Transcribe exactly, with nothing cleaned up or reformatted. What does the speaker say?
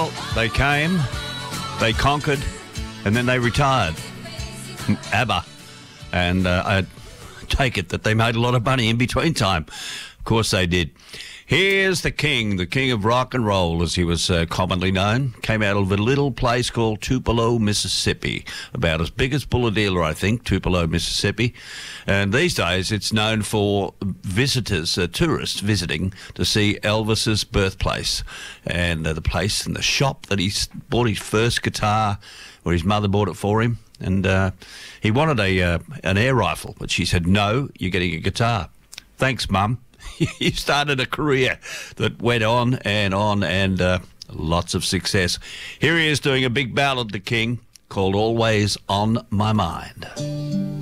Well, they came, they conquered, and then they retired. ABBA. And uh, I take it that they made a lot of money in between time. Of course they did. Here's the king, the king of rock and roll, as he was uh, commonly known. Came out of a little place called Tupelo, Mississippi. About as big as Bulahdelah, I think, Tupelo, Mississippi. And these days it's known for visitors, uh, tourists visiting to see Elvis's birthplace. And uh, the place and the shop that he bought his first guitar, or his mother bought it for him. And uh, he wanted a uh, an air rifle, but she said, no, you're getting a guitar. Thanks, Mum. You started a career that went on and on, and uh, lots of success. Here he is doing a big ballad, the king, called Always on My Mind.